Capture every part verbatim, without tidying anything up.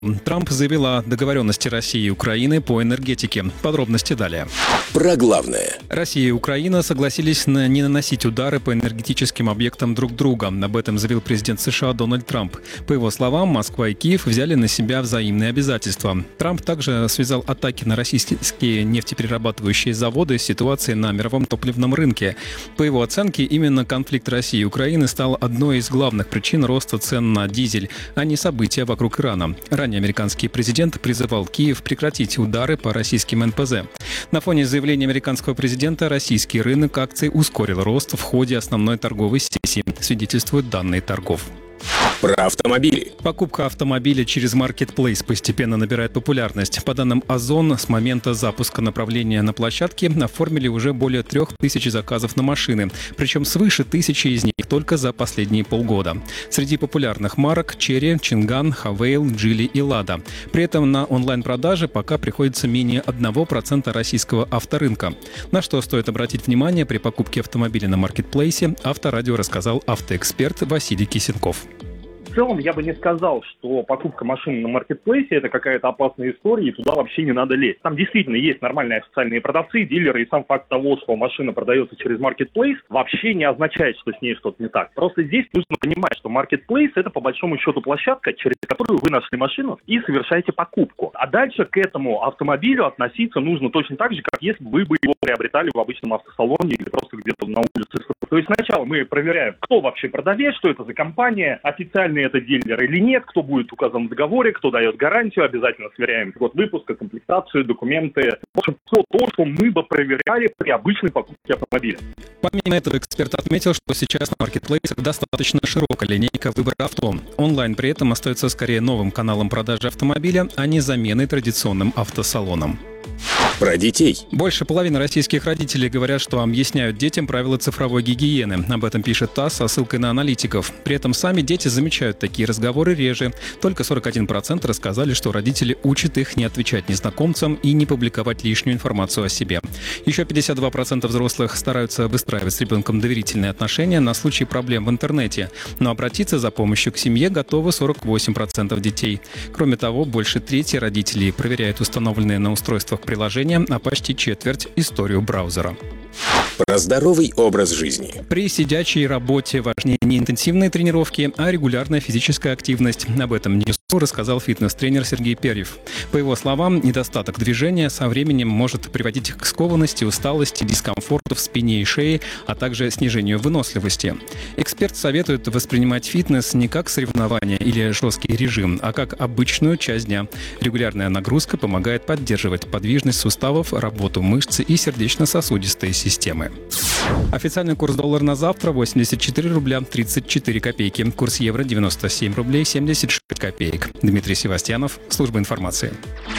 Трамп заявил о договоренности России и Украины по энергетике. Подробности далее. Про главное. Россия и Украина согласились на не наносить удары по энергетическим объектам друг друга. Об этом заявил президент США Дональд Трамп. По его словам, Москва и Киев взяли на себя взаимные обязательства. Трамп также связал атаки на российские нефтеперерабатывающие заводы с ситуацией на мировом топливном рынке. По его оценке, именно конфликт России и Украины стал одной из главных причин роста цен на дизель, а не события вокруг Ирана. Ранее американский президент призывал Киев прекратить удары по российским эн пэ зэ. На фоне заявления американского президента российский рынок акций ускорил рост в ходе основной торговой сессии, свидетельствуют данные торгов. Про автомобили. Покупка автомобиля через Marketplace постепенно набирает популярность. По данным Озон, с момента запуска направления на площадке оформили уже более трех тысяч заказов на машины, причем свыше тысячи из них только за последние полгода. Среди популярных марок Chery, Чинган, Хавейл, Джили и Лада. При этом на онлайн-продажи пока приходится менее одного процента российского авторынка. На что стоит обратить внимание при покупке автомобиля на Marketplace, Авторадио рассказал автоэксперт Василий Кисенков. В целом, я бы не сказал, что покупка машины на маркетплейсе – это какая-то опасная история, и туда вообще не надо лезть. Там действительно есть нормальные официальные продавцы, дилеры, и сам факт того, что машина продается через маркетплейс, вообще не означает, что с ней что-то не так. Просто здесь нужно понимать, что маркетплейс – это по большому счету площадка, через которую вы нашли машину и совершаете покупку. А дальше к этому автомобилю относиться нужно точно так же, как если вы бы его приобретали в обычном автосалоне или просто где-то на улице. То есть сначала мы проверяем, кто вообще продавец, что это за компания, официальный это дилер или нет, кто будет указан в договоре, кто дает гарантию, обязательно сверяем год выпуска, комплектацию, документы. В общем, все то, что мы бы проверяли при обычной покупке автомобиля. Помимо этого, эксперт отметил, что сейчас на маркетплейсах достаточно широкая линейка выбора авто. Онлайн при этом остается скорее новым каналом продажи автомобиля, а не заменой традиционным автосалонам. Про детей. Больше половины российских родителей говорят, что объясняют детям правила цифровой гигиены. Об этом пишет ТАСС со ссылкой на аналитиков. При этом сами дети замечают такие разговоры реже. Только сорок один процент рассказали, что родители учат их не отвечать незнакомцам и не публиковать лишнюю информацию о себе. Еще пятьдесят два процента взрослых стараются выстраивать с ребенком доверительные отношения на случай проблем в интернете. Но обратиться за помощью к семье готовы сорок восемь процентов детей. Кроме того, больше трети родителей проверяют установленные на устройствах приложения, а почти четверть — историю браузера. Про здоровый образ жизни. При сидячей работе важнее не интенсивные тренировки, а регулярная физическая активность. Об этом Ньюсу рассказал фитнес-тренер Сергей Перьев. По его словам, недостаток движения со временем может приводить к скованности, усталости, дискомфорту в спине и шее, а также снижению выносливости. Эксперт советует воспринимать фитнес не как соревнование или жесткий режим, а как обычную часть дня. Регулярная нагрузка помогает поддерживать подвижность суставов, работу мышц и сердечно-сосудистой системы. Официальный курс доллара на завтра восемьдесят четыре рубля тридцать четыре копейки. Курс евро девяносто семь рублей семьдесят шесть копеек. Дмитрий Севастьянов, служба информации.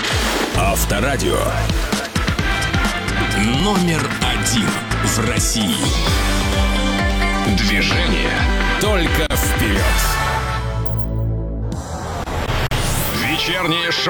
Авторадио. Номер один в России. Движение только вперед. Вечернее шоу